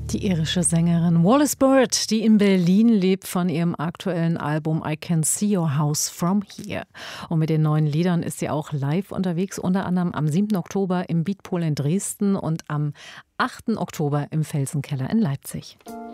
Die irische Sängerin Wallis Bird, die in Berlin lebt, von ihrem aktuellen Album I Can See Your House From Here. Und mit den neuen Liedern ist sie auch live unterwegs, unter anderem am 7. Oktober im Beatpool in Dresden und am 8. Oktober im Felsenkeller in Leipzig.